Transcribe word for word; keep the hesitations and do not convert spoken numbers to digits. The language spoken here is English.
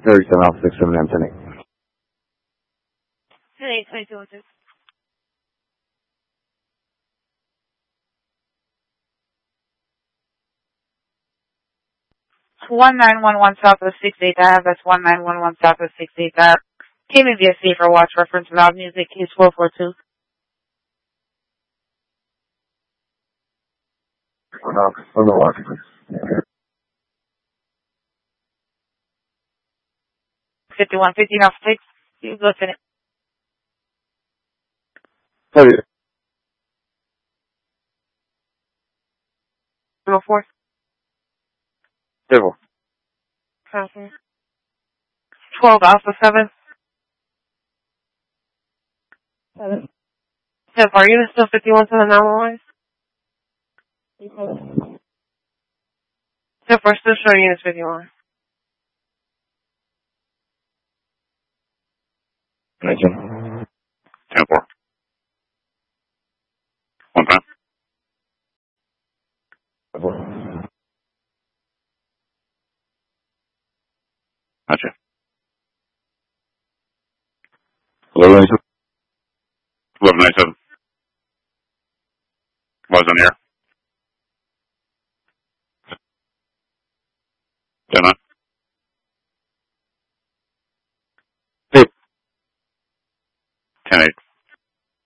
thirty-seven Alpha six seven nine ten eight. ten eight, twenty-two one six. one nine one one Southwest six eight Ave. That's one nine one one Southwest six eight Ave. Came in via safer watch reference loud music case four four two. No, on the watch. fifty-one fifteen off six. You go to it. Hey. Go four. Table. Copy. twelve Alpha seven. Seven. So far, you still fifty-one to the normal line? So far, still showing you as fifty-one. nineteen. ten four. One time. Gotcha. eleven ninety-seven. eleven ninety-seven. Was on the air. ten nine. Hey. ten eight.